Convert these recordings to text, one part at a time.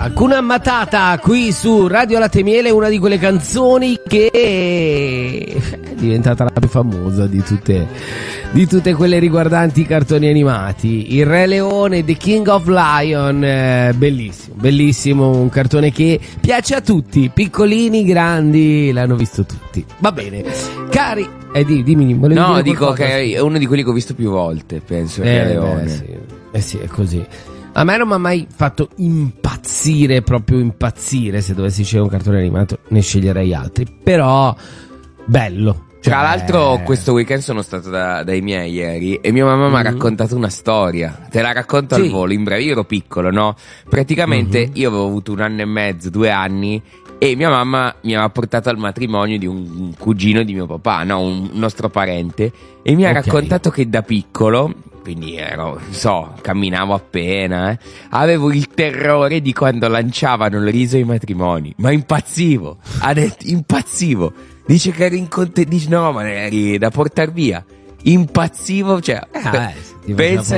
Hakuna Matata qui su Radio Latte e Miele, una di quelle canzoni che è diventata la più famosa di tutte quelle riguardanti i cartoni animati. Il Re Leone, The King of Lion, bellissimo, un cartone che piace a tutti, piccolini, grandi, l'hanno visto tutti. Va bene, cari, dimmi, no, dico che è uno di quelli che ho visto più volte, penso, il Re Leone. Sì, è così. A me non mi ha mai fatto proprio impazzire. Se dovessi scegliere un cartone animato ne sceglierei altri, però bello. Tra l'altro questo weekend sono stato dai miei ieri e mia mamma mi ha raccontato una storia. Te la racconto al volo, in breve. Io ero piccolo, no? Praticamente io avevo avuto 1 anno e mezzo, 2 anni, e mia mamma mi aveva portato al matrimonio di un cugino di mio papà, no? Un nostro parente, e mi ha raccontato che da piccolo, quindi camminavo appena, avevo il terrore di quando lanciavano il riso ai matrimoni, ma impazzivo, ha detto, impazzivo, dice che eri dice no, ma eri da portar via, impazzivo, cioè, pensa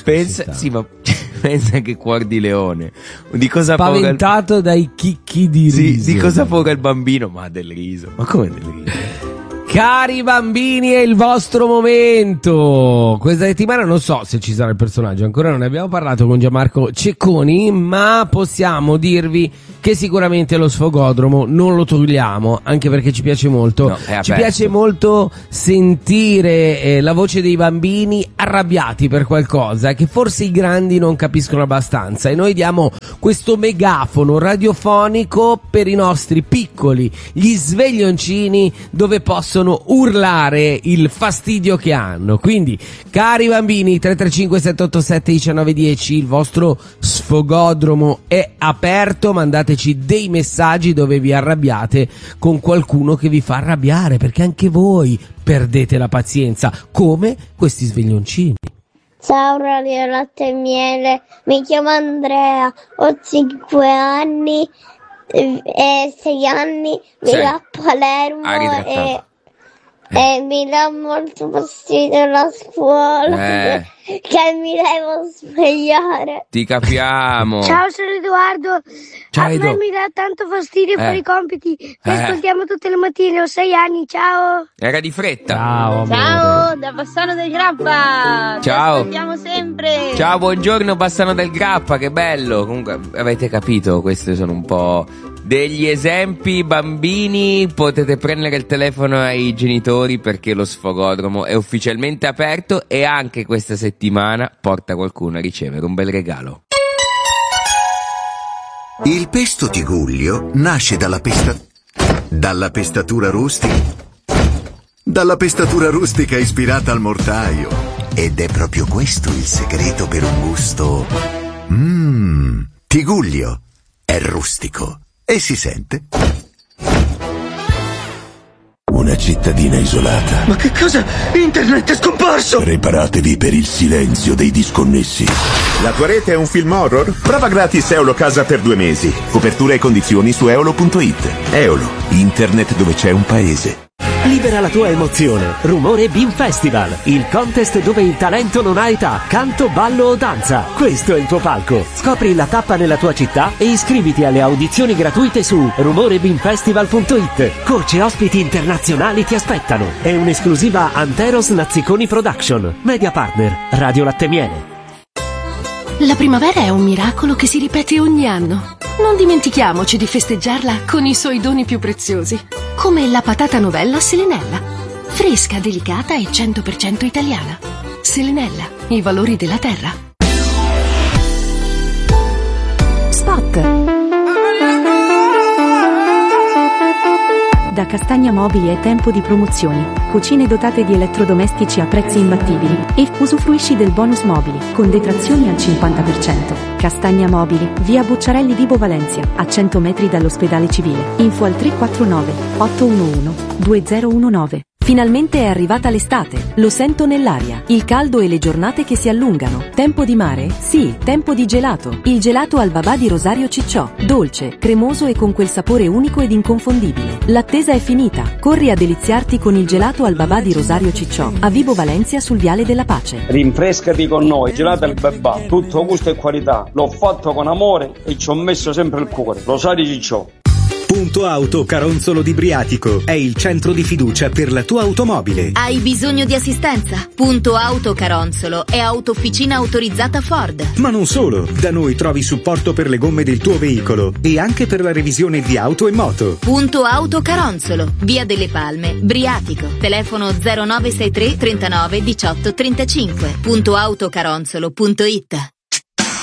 che cuor di leone, di cosa spaventato dai chicchi di riso, di cosa paura il bambino, ma del riso, ma come del riso? Cari bambini, è il vostro momento. Questa settimana non so se ci sarà il personaggio, ancora non ne abbiamo parlato con Gianmarco Cecconi, ma possiamo dirvi che sicuramente lo sfogodromo non lo togliamo, anche perché ci piace molto. No, ci piace molto sentire la voce dei bambini arrabbiati per qualcosa che forse i grandi non capiscono abbastanza, e noi diamo questo megafono radiofonico per i nostri piccoli, gli sveglioncini, dove possono urlare il fastidio che hanno. Quindi, cari bambini, 335 787 1910, il vostro sfogodromo è aperto, mandateci dei messaggi dove vi arrabbiate con qualcuno che vi fa arrabbiare, perché anche voi perdete la pazienza, come questi sveglioncini. Ciao Radio Latte e Miele, mi chiamo Andrea, ho 5 anni e 6 anni, vivo a Palermo e mi dà molto fastidio la scuola, che mi devo svegliare. Ti capiamo. Ciao, sono Edoardo. Ciao, a me mi dà tanto fastidio fare i compiti che ascoltiamo tutte le mattine, ho 6 anni, ciao. Era di fretta. Ciao, da Bassano del Grappa. Ciao. Ci aspettiamo sempre. Ciao, buongiorno Bassano del Grappa, che bello. Comunque avete capito, questi sono un po' degli esempi. Bambini, potete prendere il telefono ai genitori, perché lo sfogodromo è ufficialmente aperto, e anche questa settimana porta qualcuno a ricevere un bel regalo. Il pesto Tigullio nasce dalla pestatura rustica ispirata al mortaio, ed è proprio questo il segreto per un gusto. Tigullio è rustico e si sente. Una cittadina isolata. Ma che cosa? Internet è scomparso! Preparatevi per il silenzio dei disconnessi. La tua rete è un film horror? Prova gratis Eolo Casa per 2 mesi. Copertura e condizioni su eolo.it. Eolo, internet dove c'è un paese. Libera la tua emozione. Rumore Beam Festival, il contest dove il talento non ha età, canto, ballo o danza. Questo è il tuo palco. Scopri la tappa nella tua città e iscriviti alle audizioni gratuite su rumorebeamfestival.it. Coach e ospiti internazionali ti aspettano. È un'esclusiva Anteros Nazziconi Production. Media partner Radio Latte e Miele. La primavera è un miracolo che si ripete ogni anno. Non dimentichiamoci di festeggiarla con i suoi doni più preziosi, come la patata novella Selenella. Fresca, delicata e 100% italiana. Selenella, i valori della terra. Spot. Da Castagna Mobili è tempo di promozioni. Cucine dotate di elettrodomestici a prezzi imbattibili e usufruisci del bonus mobili con detrazioni al 50%. Castagna Mobili, via Bucciarelli Vibo Valencia, a 100 metri dall'ospedale civile. Info al 349 811 2019. Finalmente è arrivata l'estate, lo sento nell'aria, il caldo e le giornate che si allungano. Tempo di mare? Sì, tempo di gelato. Il gelato al babà di Rosario Cicciò, dolce, cremoso e con quel sapore unico ed inconfondibile. L'attesa è finita, corri a deliziarti con il gelato al babà di Rosario Cicciò, a Vibo Valencia sul Viale della Pace. Rinfrescati con noi, gelato al babà, tutto gusto e qualità, l'ho fatto con amore e ci ho messo sempre il cuore. Rosario Cicciò. Punto Auto Caronzolo di Briatico è il centro di fiducia per la tua automobile. Hai bisogno di assistenza? Punto Auto Caronzolo è autofficina autorizzata Ford. Ma non solo, da noi trovi supporto per le gomme del tuo veicolo e anche per la revisione di auto e moto. Punto Auto Caronzolo, Via delle Palme, Briatico. Telefono 0963 39 18 35. Puntoautocaronzolo.it.